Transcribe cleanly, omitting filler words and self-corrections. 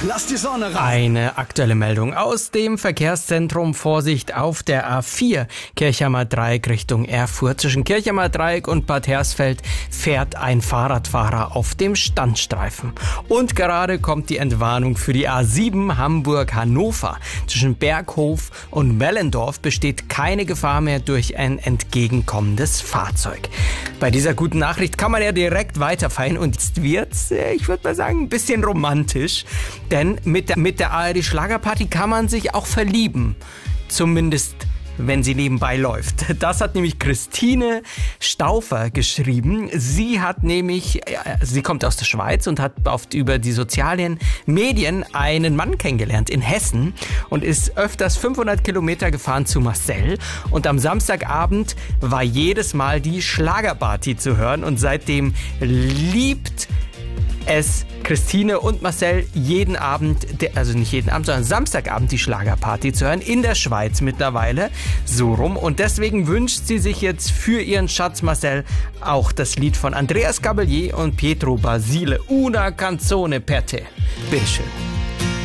lass die Sonne rein. Eine aktuelle Meldung aus dem Verkehrszentrum. Vorsicht auf der A4 Kirchheimer Dreieck Richtung Erfurt. Zwischen Kirchheimer Dreieck und Bad Hersfeld fährt ein Fahrradfahrer auf dem Standstreifen. Und gerade kommt die Entwarnung für die A7 Hamburg-Hannover. Zwischen Berghof und Mellendorf besteht keine Gefahr mehr durch ein entgegenkommendes Fahrzeug. Bei dieser guten Nachricht kann man ja direkt weiterfeiern und jetzt wird's, ich würde mal sagen, ein bisschen romantisch. Denn mit der ARD Schlagerparty kann man sich auch verlieben. Zumindest wenn sie nebenbei läuft. Das hat nämlich Christine Stauffer geschrieben. Sie kommt aus der Schweiz und hat über die sozialen Medien einen Mann kennengelernt in Hessen und ist öfters 500 Kilometer gefahren zu Marcel. Und am Samstagabend war jedes Mal die Schlagerparty zu hören und seitdem liebt es Christine und Marcel jeden Abend, also nicht jeden Abend, sondern Samstagabend die Schlagerparty zu hören, in der Schweiz mittlerweile, so rum. Und deswegen wünscht sie sich jetzt für ihren Schatz Marcel auch das Lied von Andreas Gabalier und Pietro Basile, Una canzone per te. Bitteschön.